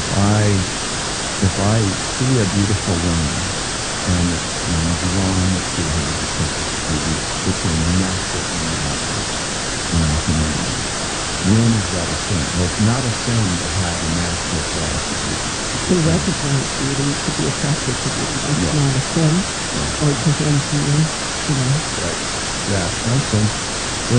if I see a beautiful woman and I'm drawn to her because it's a natural thing that happens in a human being. When is that a sin? Well, it's not a sin to have a natural flash of beauty. To recognize beauty, to be attracted to beauty, that's Yeah. not a sin. Yeah. Or to him, to me, you know. Right. Yeah. No sin.